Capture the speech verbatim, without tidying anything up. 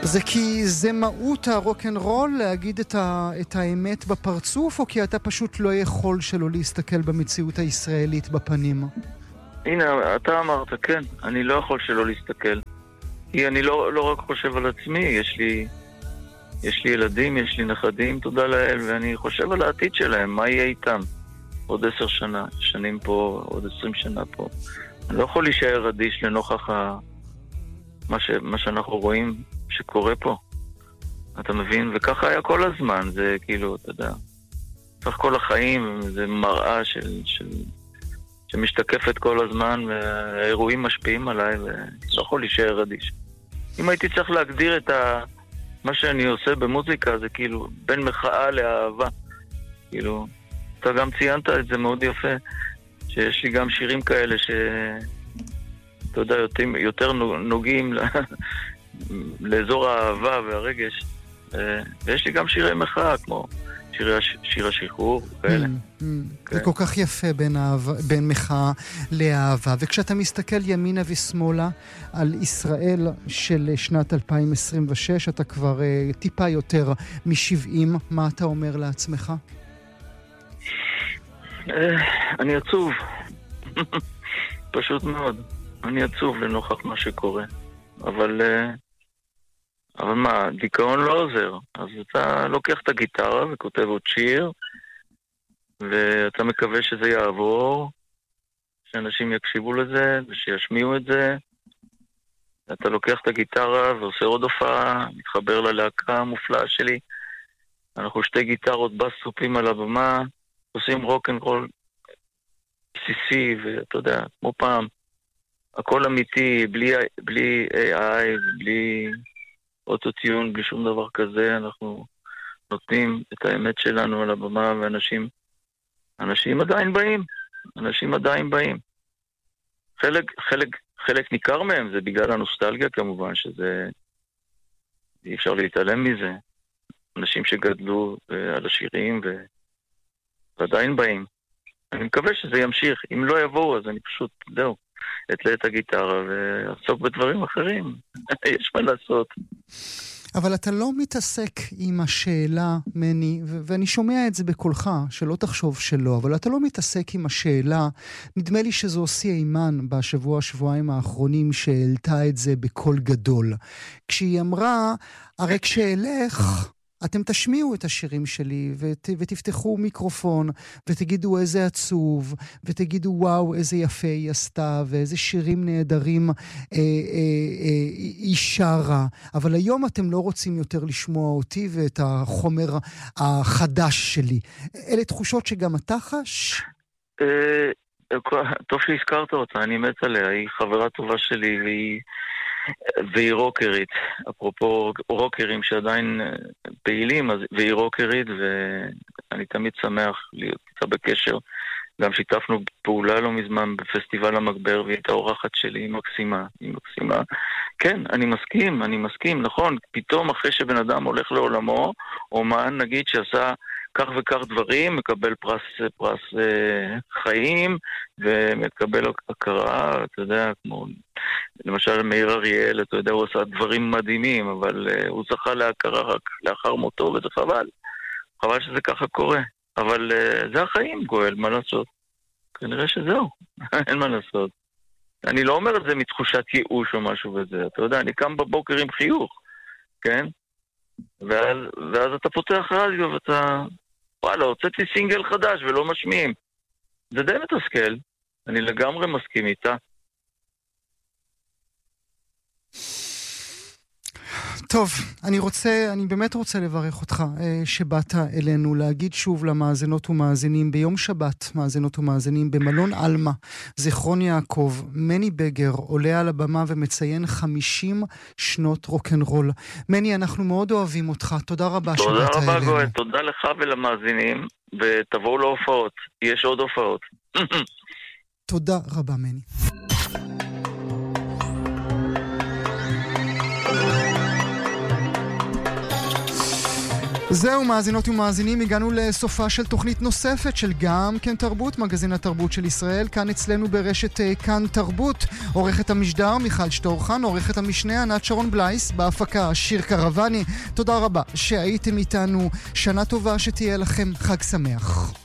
זה כי זה מהות הרוק'נ'רול להגיד את, ה, את האמת בפרצוף, או כי אתה פשוט לא יכול שלא להסתכל במציאות הישראלית בפנים? הנה, אתה אמרת, כן, אני לא יכול שלא להסתכל. כי אני לא, לא רק חושב על עצמי, יש לי, יש לי ילדים, יש לי נכדים, תודה לאל, ואני חושב על העתיד שלהם, מה יהיה איתם? עוד עשר שנה, שנים פה, עוד עשרים שנה פה. אני לא יכול להישאר אדיש לנוכח ה... מה, ש... מה שאנחנו רואים שקורה פה. אתה מבין? וככה היה כל הזמן, זה כאילו, אתה יודע, צריך כל החיים, זה מראה של... של... שמשתקפת כל הזמן, והאירועים משפיעים עליי, ולא יכול להישאר אדיש. אם הייתי צריך להגדיר את ה... מה שאני עושה במוזיקה, זה כאילו בין מחאה לאהבה. כאילו, אתה גם ציינת את זה מאוד יפה, שיש לי גם שירים כאלה ש... אתה יודע, יותר, יותר נוגעים ל... לאזור האהבה והרגש. ויש לי גם שירי מחאה, כמו שיר, שיר השחרור וכאלה. Mm, mm. כן. זה כל כך יפה בין, אהבה, בין מחאה לאהבה. וכשאתה מסתכל ימינה ושמאלה על ישראל של שנת אלפיים עשרים ושש, אתה כבר uh, טיפה יותר מ-שבעים, מה אתה אומר לעצמך? אני עצוב. פשוט מאוד. אני עצוב לנוכח מה שקורה. אבל... אבל מה, דיכאון לא עוזר. אז אתה לוקח את הגיטרה וכותב עוד שיר, ואתה מקווה שזה יעבור, שאנשים יקשיבו לזה, ושישמיעו את זה. אתה לוקח את הגיטרה ועושה עוד הופעה, מתחבר ללהקה המופלאה שלי. אנחנו שתי גיטרות בסופים על הבמה, עושים רוק'נ'רול בסיסי, ואתה יודע, כמו פעם, הכל אמיתי, בלי, בלי איי איי, בלי... אוטוטיון, בלי שום דבר כזה, אנחנו נותנים את האמת שלנו על הבמה, ואנשים, אנשים עדיין באים, אנשים עדיין באים. חלק, חלק, חלק ניכר מהם, זה בגלל הנוסטלגיה כמובן, שזה, אי אפשר להתעלם מזה. אנשים שגדלו על השירים, ו... ועדיין באים. אני מקווה שזה ימשיך, אם לא יבואו, אז אני פשוט, זהו. אתלה את הגיטרה ועסוק בדברים אחרים. יש מה לעשות. אבל אתה לא מתעסק עם השאלה, מני, ו- ואני שומע את זה בקולך, שלא תחשוב שלא, אבל אתה לא מתעסק עם השאלה, נדמה לי שזו עושי אימן בשבוע, שבועיים האחרונים, שהעלתה את זה בקול גדול. כשהיא אמרה, הרי כשאלך... אתם תשמיעו את השירים שלי, ות, ותפתחו מיקרופון, ותגידו איזה עצוב, ותגידו וואו, איזה יפה היא עשתה, ואיזה שירים נהדרים אה, אה, אה, היא שרה. אבל היום אתם לא רוצים יותר לשמוע אותי, ואת החומר החדש שלי. אלה תחושות שגם אתה חש? טוב שהזכרת אותה, אני מת עליה, היא חברה טובה שלי, והיא... והיא רוקרית, אפרופו רוקרים שעדיין פעילים, והיא רוקרית, ואני תמיד שמח להיות איתה בקשר. גם שיתפנו פעולה לא מזמן בפסטיבל המגבר, והיא הייתה אורחת שלי, היא מקסימה, היא מקסימה. כן, אני מסכים, אני מסכים, נכון, פתאום אחרי שבן אדם הולך לעולמו, אומן נגיד שעשה כך וכך דברים, מקבל פרס, פרס אה, חיים, ומקבל הכרה, אתה יודע, כמו למשל מאיר אריאל, אתה יודע, הוא עשה דברים מדהימים, אבל אה, הוא זכה להכרה רק לאחר מותו, וזה חבל. חבל שזה ככה קורה. אבל אה, זה החיים, גואל, מה לעשות? כנראה שזהו, אין מה לעשות. אני לא אומר את זה מתחושת ייאוש או משהו וזה, אתה יודע, אני קם בבוקר עם חיוך, כן? ואז, ואז אתה פותח רדיו ואתה... וואלה, הוצאתי סינגל חדש ולא משמיעים. זה די מתסכל. אני לגמרי מסכים איתה. טוב, אני רוצה, אני באמת רוצה לברך אותך שבאת אלינו, להגיד שוב למאזינות ומאזינים, ביום שבת, מאזינות ומאזינים, במלון אלמה, זיכרון יעקב, מני בגר עולה על הבמה ומציין חמישים שנות רוק'נ'רול. מני, אנחנו מאוד אוהבים אותך, תודה רבה שבאת אלינו. תודה רבה גואל, תודה לך ולמאזינים, ותבואו להופעות, יש עוד הופעות. תודה רבה מני. זהו, מאזינות ומאזינים, הגענו לסופה של תוכנית נוספת של גם כן תרבות, מגזין התרבות של ישראל, כאן אצלנו ברשת כאן תרבות. עורכת המשדר מיכל שטורחן, עורכת המשנה ענת שרון בלייס, בהפקה שיר קרבני. תודה רבה שהייתם איתנו, שנה טובה שתהיה לכם, חג שמח.